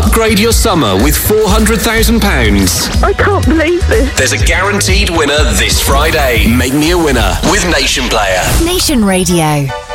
Upgrade your summer with £400,000. I can't believe this. There's a guaranteed winner this Friday. Make me a winner with Nation Player. Nation Radio.